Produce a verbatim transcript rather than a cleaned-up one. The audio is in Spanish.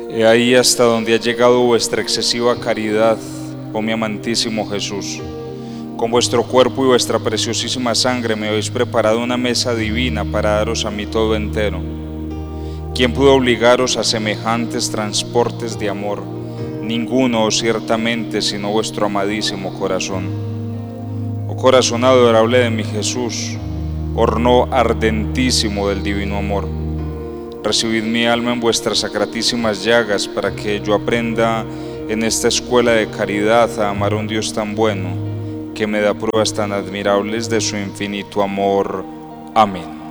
He ahí hasta donde ha llegado vuestra excesiva caridad, oh mi amantísimo Jesús. Con vuestro cuerpo y vuestra preciosísima sangre me habéis preparado una mesa divina para daros a mí todo entero. ¿Quién pudo obligaros a semejantes transportes de amor? Ninguno, ciertamente, sino vuestro amadísimo corazón. Oh corazón adorable de mi Jesús, horno ardentísimo del divino amor, recibid mi alma en vuestras sacratísimas llagas para que yo aprenda en esta escuela de caridad a amar a un Dios tan bueno, que me da pruebas tan admirables de su infinito amor. Amén.